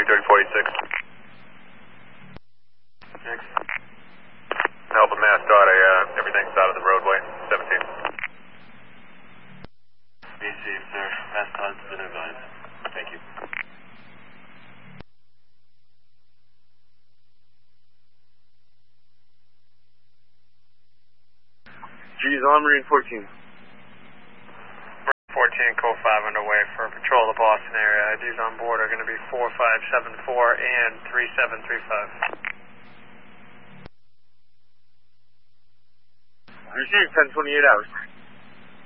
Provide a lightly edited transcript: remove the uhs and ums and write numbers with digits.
23486. Next. Help a mass dot, everything's out of the roadway, 17. Be safe, sir. Mass dot's been advised. Thank you. G's on Marine 14. Marine 14, code 5 underway for patrol of the Boston area. IDs on board are going to be 4574 and 3735. Received 1028 hours.